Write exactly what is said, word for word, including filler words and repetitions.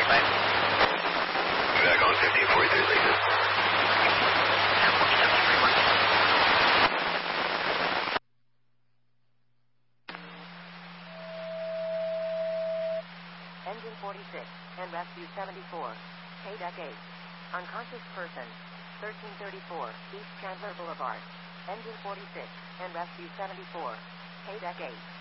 forty-five. Back on fifteen forty-three, Lisa. Engine forty-six and rescue seventy-four. K-Deck eight. Unconscious person. thirteen thirty-four East Chandler Boulevard. Engine forty-six and rescue seventy-four. K-Deck eight.